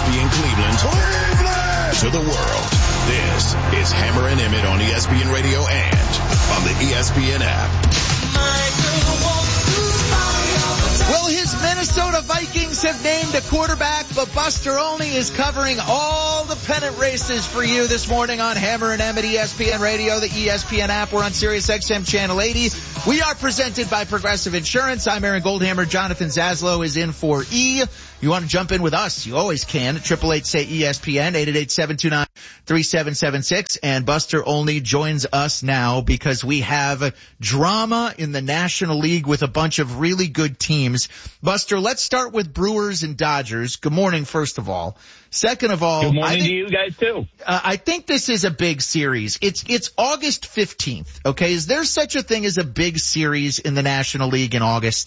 ESPN Cleveland to the world. This is Hammer and Emmett on ESPN Radio and on the ESPN app. Well, his Minnesota Vikings have named a quarterback, but Buster Olney is covering all the pennant races for you this morning on Hammer and Emmett, ESPN Radio, the ESPN app. We're on Sirius XM Channel 80. We are presented by Progressive Insurance. I'm Aaron Goldhammer. Jonathan Zaslow is in for E. You want to jump in with us? You always can. 888-SAY-ESPN, 888-729-3776. And Buster Olney joins us now because we have drama in the National League with a bunch of really good teams. Buster, let's start with Brewers and Dodgers. Good morning, first of all. Second of all, good morning to you guys too. I think this is a big series. It's August 15th. Okay, is there such a thing as a big series in the National League in August?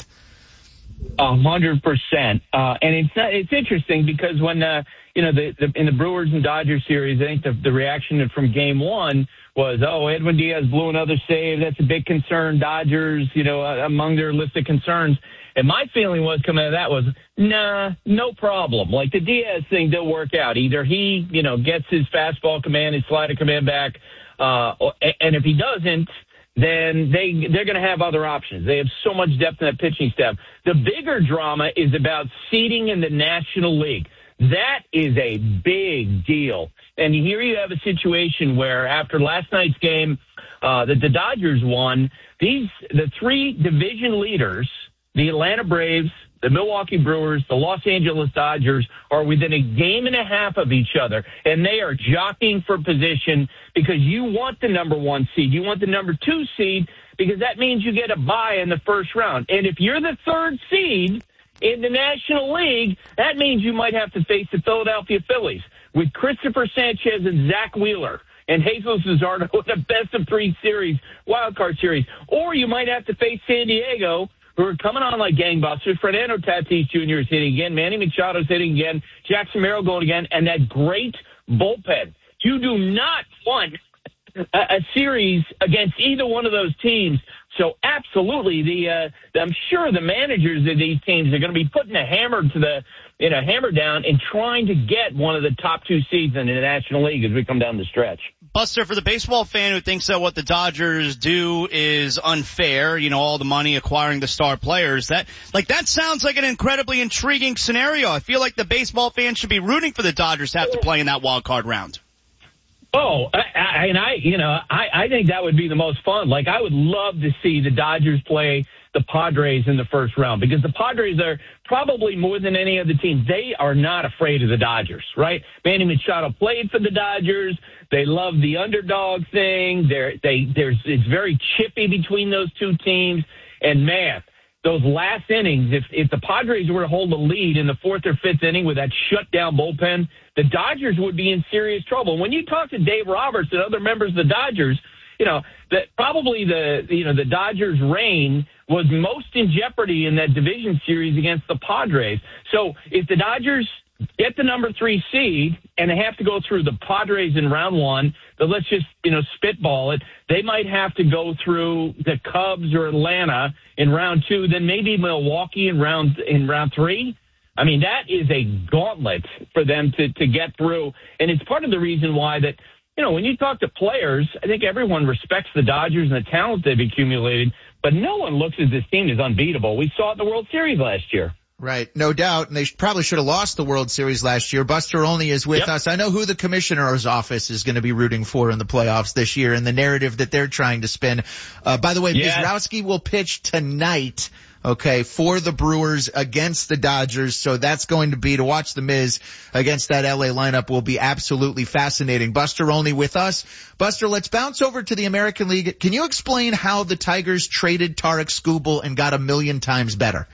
100%. And it's interesting because when in the Brewers and Dodgers series, I think the reaction from game one was, Edwin Diaz blew another save. That's a big concern. Dodgers, among their list of concerns. And my feeling was coming out of that was, nah, no problem. Like the Diaz thing, they'll work out. Either he, gets his fastball command, his slider command back, and if he doesn't, then they're going to have other options. They have so much depth in that pitching staff. The bigger drama is about seeding in the National League. That is a big deal. And here you have a situation where after last night's game that the Dodgers won, the three division leaders, the Atlanta Braves, the Milwaukee Brewers, the Los Angeles Dodgers are within a game and a half of each other, and they are jockeying for position because you want the number one seed. You want the number two seed because that means you get a bye in the first round. And if you're the third seed in the National League, that means you might have to face the Philadelphia Phillies with Christopher Sanchez and Zach Wheeler and Jesus Luzardo in a best-of-3 series, wildcard series. Or you might have to face San Diego, who are coming on like gangbusters. Fernando Tatis Jr. is hitting again. Manny Machado's hitting again. Jackson Merrill going again. And that great bullpen. You do not want a series against either one of those teams. So absolutely, I'm sure the managers of these teams are going to be putting a hammer down and trying to get one of the top two seeds in the National League as we come down the stretch. Buster, for the baseball fan who thinks that what the Dodgers do is unfair, all the money acquiring the star players, that sounds like an incredibly intriguing scenario. I feel like the baseball fan should be rooting for the Dodgers to have to play in that wild card round. Oh, I think that would be the most fun. Like, I would love to see the Dodgers play the Padres in the first round because the Padres are probably more than any other team. They are not afraid of the Dodgers, right? Manny Machado played for the Dodgers. They love the underdog thing. It's very chippy between those two teams. And man, those last innings, if the Padres were to hold the lead in the fourth or fifth inning with that shutdown bullpen, the Dodgers would be in serious trouble. When you talk to Dave Roberts and other members of the Dodgers, that probably the Dodgers' reign was most in jeopardy in that division series against the Padres. So if the Dodgers get the number 3 seed and they have to go through the Padres in round one, but let's just, spitball it. They might have to go through the Cubs or Atlanta in round 2, then maybe Milwaukee in round 3. I mean, that is a gauntlet for them to get through. And it's part of the reason why that, when you talk to players, I think everyone respects the Dodgers and the talent they've accumulated, but no one looks at this team as unbeatable. We saw it in the World Series last year. Right, no doubt, and they probably should have lost the World Series last year. Buster Olney is with us. I know who the commissioner's office is going to be rooting for in the playoffs this year and the narrative that they're trying to spin. By the way, Mizrowski will pitch tonight, for the Brewers against the Dodgers, so that's going to be, to watch the Miz against that LA lineup will be absolutely fascinating. Buster Olney with us. Buster, let's bounce over to the American League. Can you explain how the Tigers traded Tarik Skubal and got 1,000,000 times better?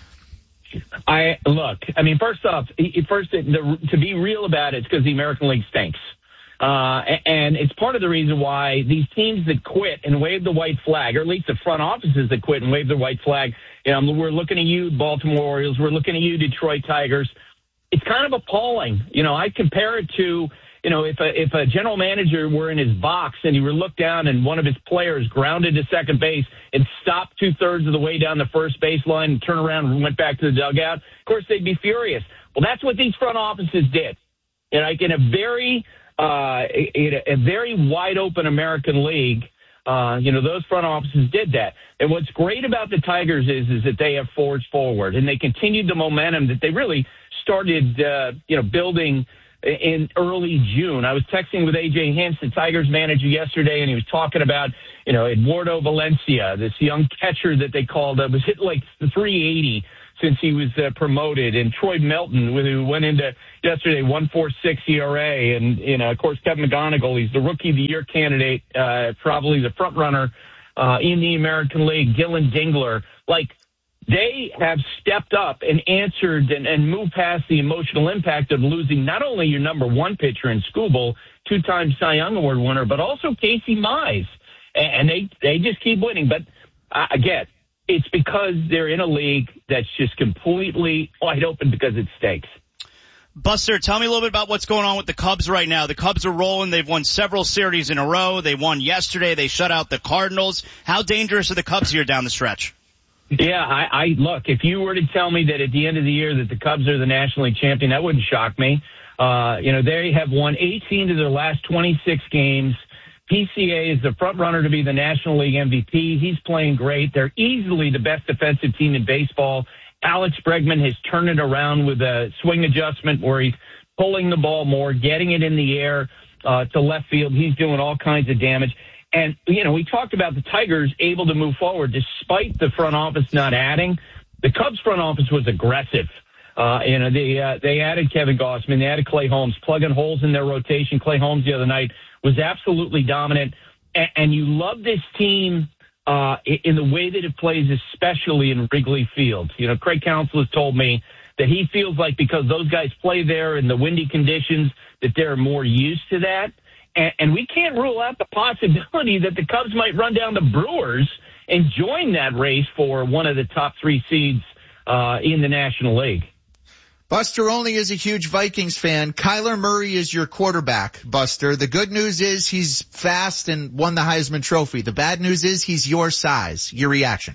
First off, to be real about it, it's because the American League stinks. And it's part of the reason why these teams that quit and wave the white flag, or at least the front offices that quit and wave the white flag, we're looking at you, Baltimore Orioles, we're looking at you, Detroit Tigers. It's kind of appalling. I compare it to, if a general manager were in his box and he were looked down and one of his players grounded to second base and stopped 2/3 of the way down the first baseline and turned around and went back to the dugout, of course they'd be furious. Well, that's what these front offices did. And like in a very wide open American League, those front offices did that. And what's great about the Tigers is that they have forged forward and they continued the momentum that they really started, building in early June. I was texting with AJ Hinch, the Tigers manager, yesterday, and he was talking about, Eduardo Valencia, this young catcher that they called, was hit like 380 since he was promoted, and Troy Melton, who went into yesterday 1.46 ERA, and of course Kevin McGonigal, he's the Rookie of the Year candidate, probably the front runner in the American League. Dylan Dingler, they have stepped up and answered and moved past the emotional impact of losing not only your number one pitcher in Skubal, two-time Cy Young Award winner, but also Casey Mize, and they just keep winning. But again, it's because they're in a league that's just completely wide open because it stakes. Buster, tell me a little bit about what's going on with the Cubs right now. The Cubs are rolling. They've won several series in a row. They won yesterday. They shut out the Cardinals. How dangerous are the Cubs here down the stretch? Yeah, I look, if you were to tell me that at the end of the year that the Cubs are the National League champion, that wouldn't shock me. They have won 18 of their last 26 games. PCA is the front runner to be the National League MVP. He's playing great. They're easily the best defensive team in baseball. Alex Bregman has turned it around with a swing adjustment where he's pulling the ball more, getting it in the air to left field. He's doing all kinds of damage. And, we talked about the Tigers able to move forward despite the front office not adding. The Cubs front office was aggressive. They added Kevin Gausman. They added Clay Holmes, plugging holes in their rotation. Clay Holmes the other night was absolutely dominant. And you love this team in the way that it plays, especially in Wrigley Field. Craig Counsell has told me that he feels like because those guys play there in the windy conditions that they're more used to that. And we can't rule out the possibility that the Cubs might run down the Brewers and join that race for one of the top three seeds in the National League. Buster Olney is a huge Vikings fan. Kyler Murray is your quarterback, Buster. The good news is he's fast and won the Heisman Trophy. The bad news is he's your size. Your reaction?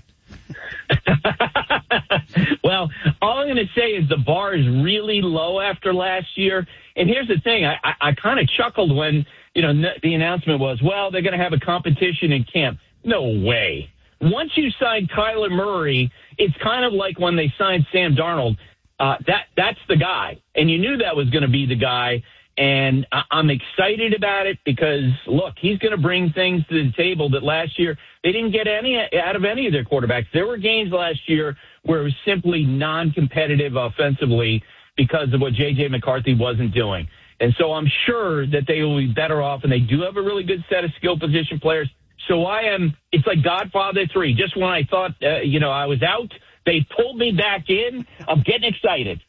Well, all I'm going to say is the bar is really low after last year. And here's the thing. I kind of chuckled when, the announcement was, well, they're going to have a competition in camp. No way. Once you sign Kyler Murray, it's kind of like when they signed Sam Darnold. That's the guy. And you knew that was going to be the guy. And I'm excited about it because, look, he's going to bring things to the table that last year they didn't get any out of any of their quarterbacks. There were games last year where it was simply non-competitive offensively because of what J.J. McCarthy wasn't doing. And so I'm sure that they will be better off, and they do have a really good set of skill position players. So it's like Godfather 3. Just when I thought, I was out, they pulled me back in. I'm getting excited.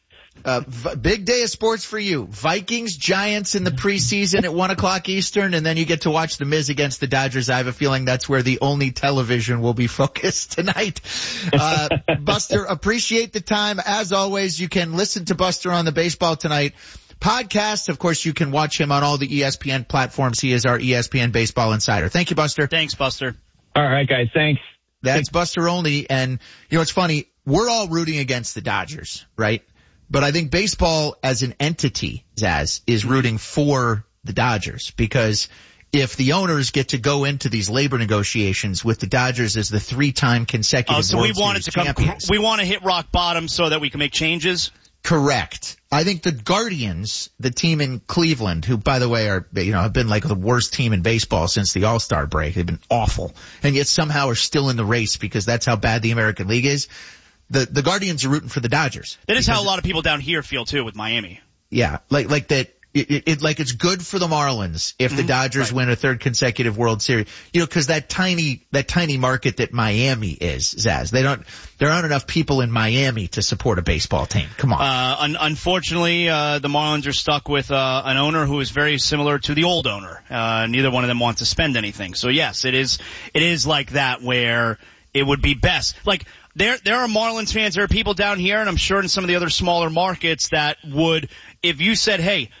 Big day of sports for you. Vikings, Giants in the preseason at 1 o'clock Eastern, and then you get to watch the Miz against the Dodgers. I have a feeling that's where the only television will be focused tonight. Buster, appreciate the time. As always, you can listen to Buster on the Baseball Tonight podcast. Of course, you can watch him on all the ESPN platforms. He is our ESPN Baseball Insider. Thank you, Buster. Thanks, Buster. All right, guys. Thanks. That's Buster Olney. And, it's funny. We're all rooting against the Dodgers, right? But I think baseball as an entity, Zaz, is rooting for the Dodgers because if the owners get to go into these labor negotiations with the Dodgers as the 3-time consecutive World Series champions. We want to hit rock bottom so that we can make changes. Correct. I think the Guardians, the team in Cleveland, who by the way have been like the worst team in baseball since the All-Star break. They've been awful. And yet somehow are still in the race because that's how bad the American League is. The Guardians are rooting for the Dodgers. That is how a lot of people down here feel too with Miami. Yeah. Like that. It's good for the Marlins if the Dodgers win a third consecutive World Series. Cause that tiny market that Miami is, Zaz. There aren't enough people in Miami to support a baseball team. Come on. Unfortunately, the Marlins are stuck with, an owner who is very similar to the old owner. Neither one of them wants to spend anything. So yes, it is like that where it would be best. Like, there are Marlins fans, there are people down here, and I'm sure in some of the other smaller markets that would, if you said, hey,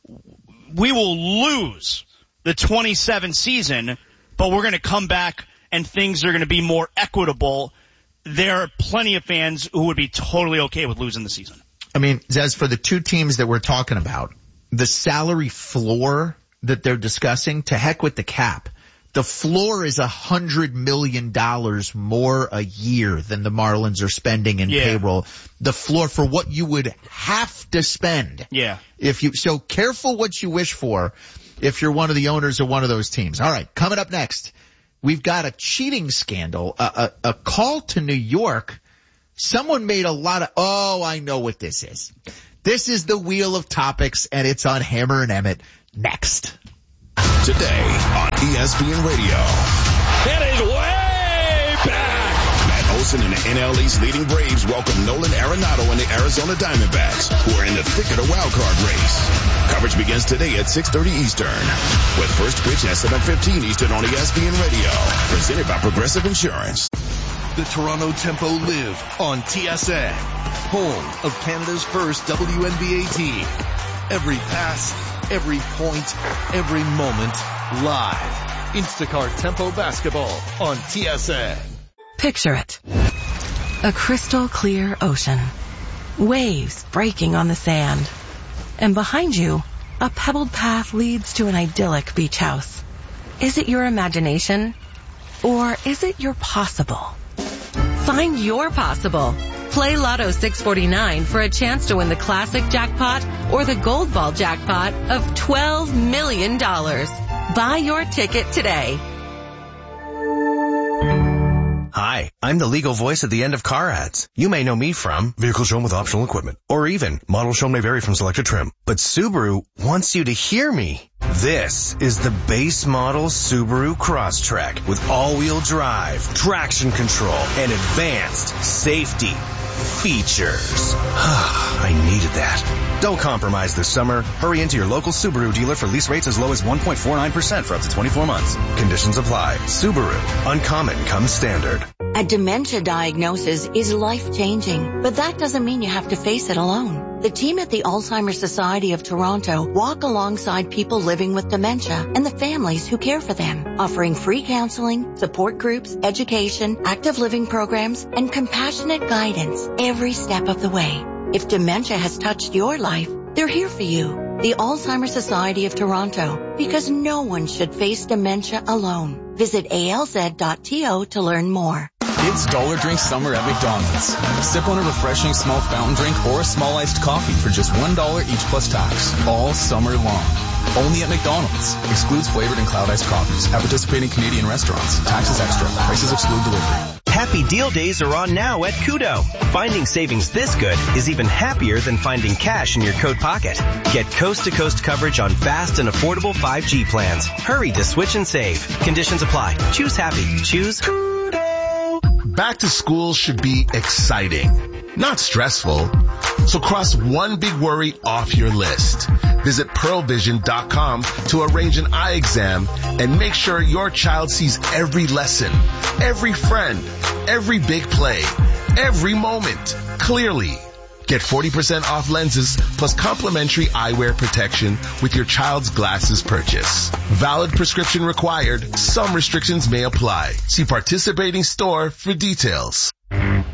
we will lose the 27 season, but we're going to come back and things are going to be more equitable. There are plenty of fans who would be totally okay with losing the season. I mean, Zez, for the two teams that we're talking about, the salary floor that they're discussing, to heck with the cap. The floor is $100 million more a year than the Marlins are spending in payroll. The floor for what you would have to spend. Yeah. So careful what you wish for if you're one of the owners of one of those teams. All right. Coming up next, we've got a cheating scandal, a call to New York. Someone made a lot of, I know what this is. This is the Wheel of Topics, and it's on Hammer and Emmett next. Today on ESPN Radio. It is way back. Matt Olson and the NL East leading Braves welcome Nolan Arenado and the Arizona Diamondbacks, who are in the thick of the wild card race. Coverage begins today at 6:30 Eastern, with first pitch at 7:15 Eastern on ESPN Radio. Presented by Progressive Insurance. The Toronto Tempo live on TSN, home of Canada's first WNBA team. Every pass, every point, every moment, live. Instacart Tempo Basketball on TSN. Picture it. A crystal clear ocean. Waves breaking on the sand. And behind you, a pebbled path leads to an idyllic beach house. Is it your imagination? Or is it your possible? Find your possible. Play Lotto 649 for a chance to win the classic jackpot or the gold ball jackpot of $12 million. Buy your ticket today. Hi, I'm the legal voice at the end of car ads. You may know me from Vehicle Shown with Optional Equipment, or even Model Shown may vary from selected trim. But Subaru wants you to hear me. This is the base model Subaru Crosstrek with all-wheel drive, traction control, and advanced safety features. I needed that. Don't compromise this summer. Hurry into your local Subaru dealer for lease rates as low as 1.49% for up to 24 months. Conditions apply. Subaru. Uncommon comes standard. A dementia diagnosis is life-changing, but that doesn't mean you have to face it alone. The team at the Alzheimer's Society of Toronto walk alongside people living with dementia and the families who care for them, offering free counseling, support groups, education, active living programs, and compassionate guidance every step of the way. If dementia has touched your life, they're here for you. The Alzheimer's Society of Toronto, because no one should face dementia alone. Visit alz.to to learn more. It's Dollar Drink Summer at McDonald's. Sip on a refreshing small fountain drink or a small iced coffee for just $1 each plus tax, all summer long. Only at McDonald's. Excludes flavored and cloud iced coffees. At participating Canadian restaurants. Taxes extra. Prices exclude delivery. Happy deal days are on now at Kudo. Finding savings this good is even happier than finding cash in your coat pocket. Get coast-to-coast coverage on fast and affordable 5G plans. Hurry to switch and save. Conditions apply. Choose happy. Choose Kudo. Back to school should be exciting, not stressful. So cross one big worry off your list. Visit pearlvision.com to arrange an eye exam and make sure your child sees every lesson, every friend, every big play, every moment clearly. Get 40% off lenses plus complimentary eyewear protection with your child's glasses purchase. Valid prescription required. Some restrictions may apply. See participating store for details.